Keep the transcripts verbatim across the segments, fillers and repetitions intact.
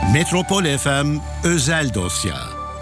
Metropol F M Özel Dosya.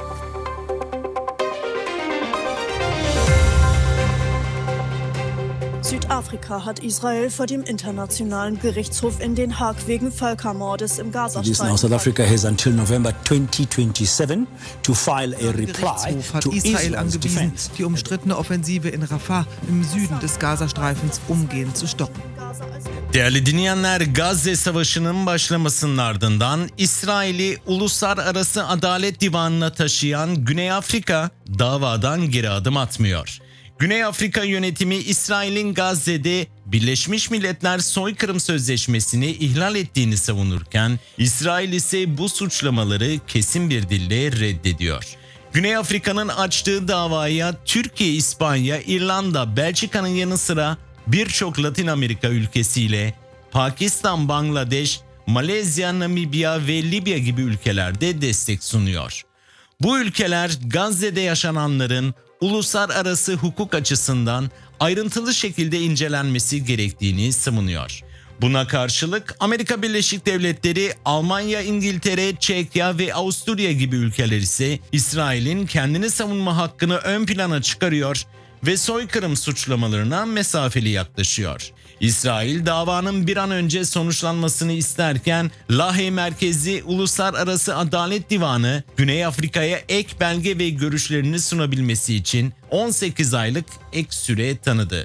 Südafrika hat Israel vor dem Internationalen Gerichtshof in Den Haag wegen Völkermordes im Gazastreifen. South Africa has until November twenty twenty-seven to file a reply hat to Israel Israel's angewiesen, defense. die umstrittene Offensive in Rafah im Süden des Gazastreifens umgehend zu stoppen. Değerli dinleyenler, Gazze Savaşı'nın başlamasının ardından İsrail'i Uluslararası Adalet Divanı'na taşıyan Güney Afrika davadan geri adım atmıyor. Güney Afrika yönetimi İsrail'in Gazze'de Birleşmiş Milletler Soykırım Sözleşmesi'ni ihlal ettiğini savunurken İsrail ise bu suçlamaları kesin bir dille reddediyor. Güney Afrika'nın açtığı davaya Türkiye, İspanya, İrlanda, Belçika'nın yanı sıra birçok Latin Amerika ülkesiyle Pakistan, Bangladeş, Malezya, Namibya ve Libya gibi ülkelerde destek sunuyor. Bu ülkeler Gazze'de yaşananların uluslararası hukuk açısından ayrıntılı şekilde incelenmesi gerektiğini savunuyor. Buna karşılık Amerika Birleşik Devletleri, Almanya, İngiltere, Çekya ve Avusturya gibi ülkeler ise İsrail'in kendini savunma hakkını ön plana çıkarıyor ve soykırım suçlamalarına mesafeli yaklaşıyor. İsrail davanın bir an önce sonuçlanmasını isterken Lahey merkezli Uluslararası Adalet Divanı Güney Afrika'ya ek belge ve görüşlerini sunabilmesi için on sekiz aylık ek süre tanıdı.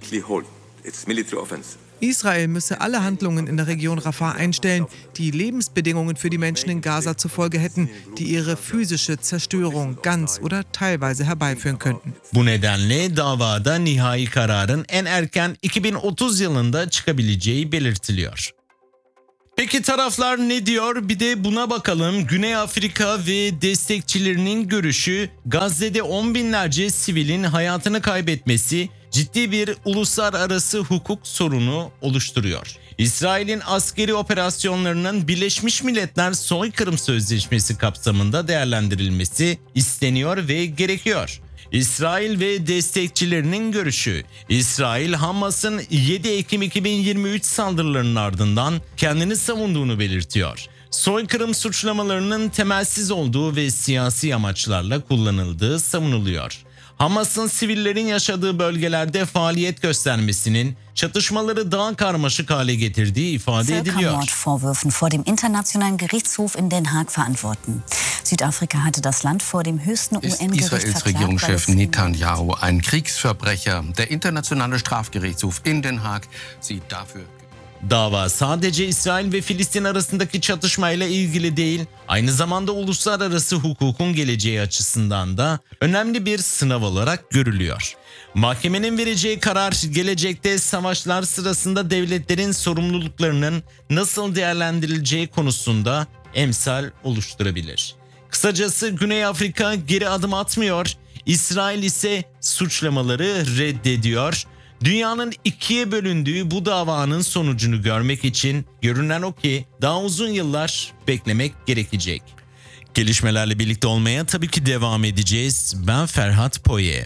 Israel müsse alle Handlungen in der Region Rafah einstellen, die Lebensbedingungen für die Menschen in Gaza zur Folge hätten, die ihre physische Zerstörung ganz oder teilweise herbeiführen könnten. Bu nedenle davada nihai kararın en erken iki bin otuz yılında çıkabileceği belirtiliyor. Peki taraflar ne diyor? Bir de buna bakalım. Güney Afrika ve destekçilerinin görüşü, Gazze'de on binlerce sivilin hayatını kaybetmesi ciddi bir uluslararası hukuk sorunu oluşturuyor. İsrail'in askeri operasyonlarının Birleşmiş Milletler Soykırım Sözleşmesi kapsamında değerlendirilmesi isteniyor ve gerekiyor. İsrail ve destekçilerinin görüşü, İsrail Hamas'ın yedi Ekim iki bin yirmi üç saldırılarının ardından kendini savunduğunu belirtiyor. Soykırım suçlamalarının temelsiz olduğu ve siyasi amaçlarla kullanıldığı savunuluyor. Hamas'ın sivillerin yaşadığı bölgelerde faaliyet göstermesinin çatışmaları daha karmaşık hale getirdiği ifade ediliyor. Völkermordvorwürfen vor dem Internationalen Gerichtshof in Den Haag verantworten. Südafrika hatte das Land vor dem höchsten U N-Gericht verklagt. Israels Regierungschef Netanyahu ein Kriegsverbrecher. Der Internationale Strafgerichtshof in Den Haag sieht dafür. Dava sadece İsrail ve Filistin arasındaki çatışmayla ilgili değil, aynı zamanda uluslararası hukukun geleceği açısından da önemli bir sınav olarak görülüyor. Mahkemenin vereceği karar gelecekte savaşlar sırasında devletlerin sorumluluklarının nasıl değerlendirileceği konusunda emsal oluşturabilir. Kısacası Güney Afrika geri adım atmıyor, İsrail ise suçlamaları reddediyor. Dünyanın ikiye bölündüğü bu davanın sonucunu görmek için görünen o ki daha uzun yıllar beklemek gerekecek. Gelişmelerle birlikte olmaya tabii ki devam edeceğiz. Ben Ferhat Poye.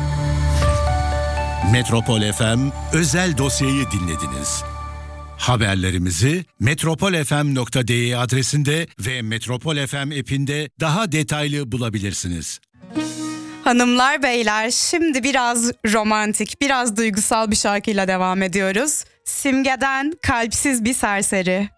Metropol F M Özel Dosya'yı dinlediniz. Haberlerimizi metropol f m nokta d e adresinde ve Metropol F M app'inde daha detaylı bulabilirsiniz. Hanımlar, beyler, şimdi biraz romantik, biraz duygusal bir şarkıyla devam ediyoruz. Simge'den Kalpsiz Bir Serseri.